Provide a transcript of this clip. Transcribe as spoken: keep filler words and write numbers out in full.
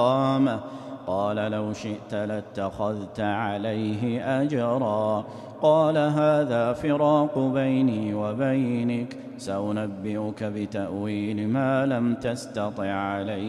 قال لو شئت لاتخذت عليه أجرا قال هذا فراق بيني وبينك سأنبئك بتأويل ما لم تستطع عليه